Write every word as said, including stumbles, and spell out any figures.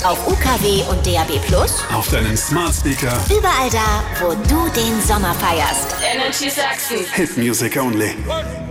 Auf U K W und D A B plus, auf deinen Smart Speaker, überall da, wo du den Sommer feierst. Energy Sachsen. Hit Music Only.